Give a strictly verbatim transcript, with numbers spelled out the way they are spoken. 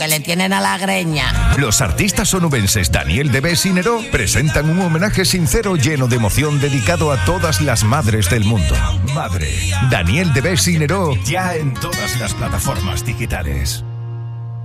que le tienen a la greña. Los artistas onubenses Daniel Debes y Neró presentan un homenaje sincero lleno de emoción dedicado a todas las madres del mundo. Madre, Daniel Debes y Neró, ya en todas las plataformas digitales.